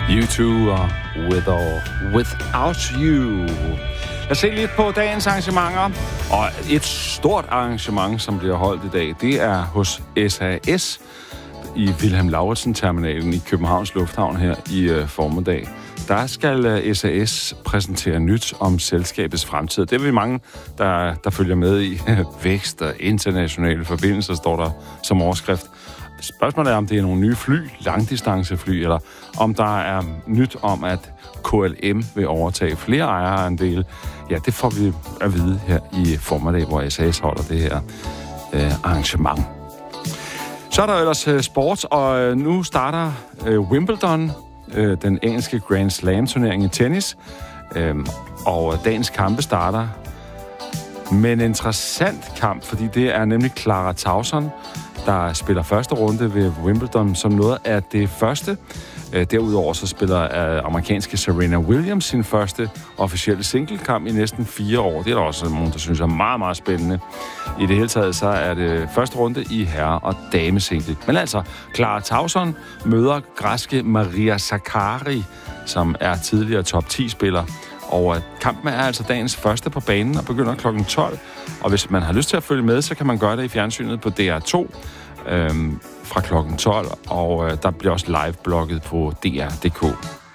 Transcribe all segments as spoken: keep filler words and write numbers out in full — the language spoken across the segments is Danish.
U to og With or Without You. Jeg ser lidt på dagens arrangementer, og et stort arrangement, som bliver holdt i dag, det er hos S A S i Wilhelm Lauritzen-terminalen i Københavns Lufthavn her i øh, formiddag. Der skal øh, S A S præsentere nyt om selskabets fremtid. Det er vi mange, der, der følger med i. Vækst og internationale forbindelser, står der som overskrift. Spørgsmålet er, om det er nogle nye fly, langdistancefly, eller om der er nyt om, at K L M vil overtage flere ejerandele. Ja, det får vi at vide her i formiddag, hvor S A S holder det her øh, arrangement. Så er der ellers øh, sport, og øh, nu starter øh, Wimbledon, øh, den engelske Grand Slam-turnering i tennis, øh, og dagens kampe starter med en interessant kamp, fordi det er nemlig Clara Tauson, der spiller første runde ved Wimbledon som noget af det første. Derudover så spiller amerikanske Serena Williams sin første officielle singlekamp i næsten fire år. Det er der også nogen, der synes er meget, meget spændende. I det hele taget så er det første runde i herre- og damesingle. Men altså, Clara Tauson møder græske Maria Sakkari, som er tidligere top ti-spiller. Og kampen er altså dagens første på banen og begynder klokken tolv. Og hvis man har lyst til at følge med, så kan man gøre det i fjernsynet på D R to øhm, fra klokken tolv. Og øh, der bliver også live-blogget på D R punktum d k.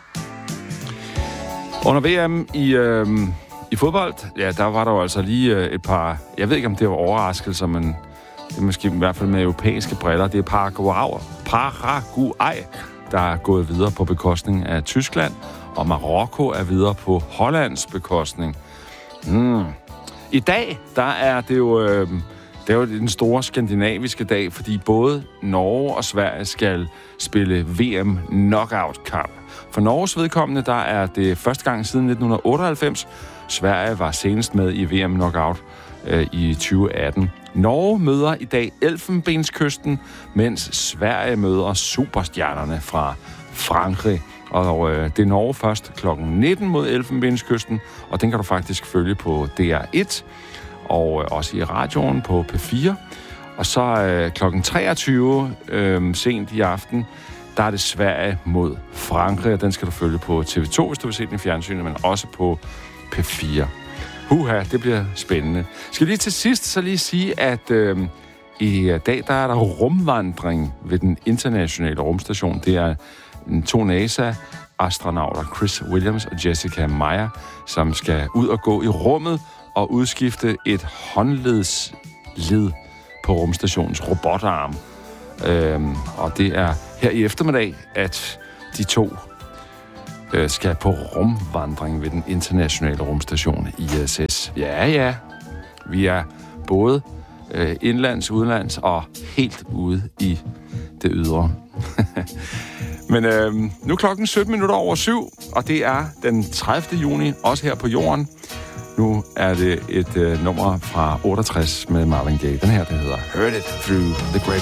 Under V M i, øhm, i fodbold, ja, der var der jo altså lige øh, et par... Jeg ved ikke, om det var overraskelser, men det er måske i hvert fald med europæiske briller. Det er Paraguay, Paraguay, der er gået videre på bekostning af Tyskland. Og Marokko er videre på Hollands bekostning. Mm. I dag, der er det jo, øh, det er jo den store skandinaviske dag, fordi både Norge og Sverige skal spille V M knockout-kamp. For Norges vedkommende, der er det første gang siden nitten otteoghalvfems. Sverige var senest med i V M knockout øh, i tyve atten. Norge møder i dag Elfenbenskysten, mens Sverige møder superstjernerne fra Frankrig. Og øh, det er Norge først klokken nitten mod Elfenbenskysten, og den kan du faktisk følge på D R et, og øh, også i radioen på P fire. Og så øh, klokken treogtyve øh, sent i aften, der er det Sverige mod Frankrig, og den skal du følge på T V to, hvis du vil se den i fjernsynet, men også på P fire. Huha, det bliver spændende. Skal lige til sidst så lige sige, at øh, i dag der er der rumvandring ved den internationale rumstation. Det er to NASA-astronauter, Chris Williams og Jessica Meyer, som skal ud og gå i rummet og udskifte et håndledsled på rumstationens robotarm. Øhm, og det er her i eftermiddag, at de to øh, skal på rumvandring ved den internationale rumstation I S S. Ja, ja. Vi er både øh, indlands, udenlands og helt ude i det ydre. Men øh, nu er klokken sytten minutter over syv, og det er den tredivte juni, også her på jorden. Nu er det et øh, nummer fra otteogtres med Marvin Gaye. Den her, der hedder Heard It Through the Grapevine.